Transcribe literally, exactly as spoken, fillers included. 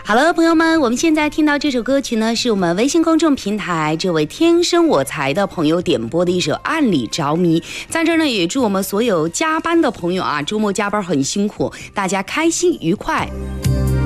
好了，朋友们，我们现在听到这首歌曲呢，是我们微信公众平台这位天生我材的朋友点播的一首《暗里着迷》。在这儿呢，也祝我们所有加班的朋友啊，周末加班很辛苦，大家开心愉快。